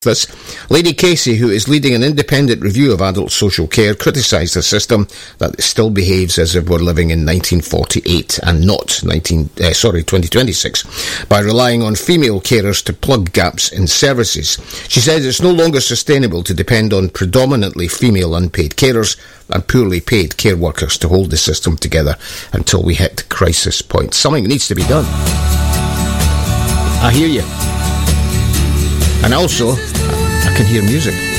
This, Lady Casey, who is leading an independent review of adult social care, criticised a system that still behaves as if we're living in 1948 and not 2026, by relying on female carers to plug gaps in services. She says it's no longer sustainable to depend on predominantly female unpaid carers and poorly paid care workers to hold the system together until we hit crisis point. Something needs to be done. I hear you. And also, I can hear music.